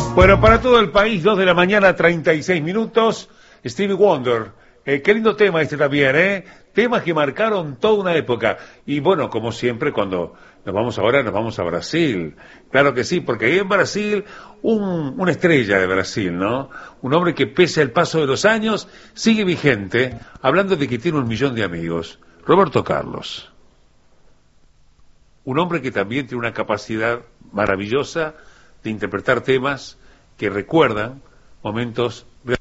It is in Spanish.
Bueno, para todo el país, 2 de la mañana, 36 minutos, Stevie Wonder. Qué lindo tema este también, ¿eh? Temas que marcaron toda una época. Y bueno, como siempre, cuando nos vamos ahora, nos vamos a Brasil. Claro que sí, porque ahí en Brasil, una estrella de Brasil, ¿no? Un hombre que pese al paso de los años, sigue vigente, hablando de que tiene 1 millón de amigos. Roberto Carlos. Un hombre que también tiene una capacidad maravillosa de interpretar temas que recuerdan momentos